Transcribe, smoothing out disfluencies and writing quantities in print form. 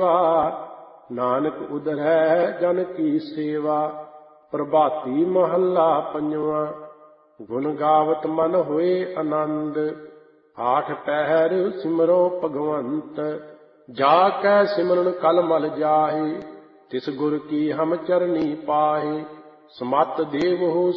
ਸੇਵਾ। ਨਾਨਕ ਉਦਰੈ ਜਨ ਕੀ ਸੇਵਾ। ਪ੍ਰਭਾਤੀ ਮਹੱਲਾ ਪੰਜਵਾਂ। ਗੁਣ ਗਾਵਤ ਮਨ ਹੋਏ ਆਨੰਦ। ਆਠ ਪਹਿਰ ਸਿਮਰੋ ਭਗਵੰਤ। ਜਾ ਕੈ ਸਿਮਰਨ ਕਲ ਮਲ ਜਾਹੇ। ਤਿਸ ਗੁਰ ਕੀ ਹਮ ਚਰਨੀ ਪਾਹੇ। ਸਮਤ ਦੇਵਹੁ